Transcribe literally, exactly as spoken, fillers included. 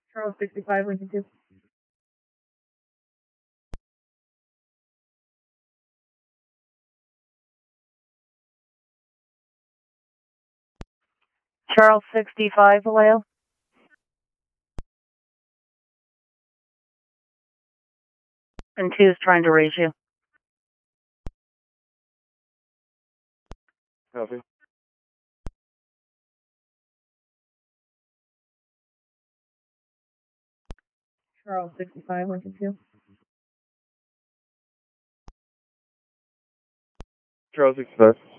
Charles sixty-five, Lincoln two. Charles sixty-five, Vallejo. And two is trying to raise you. Copy. Charles sixty-five, Lincoln two. Charles sixty-five.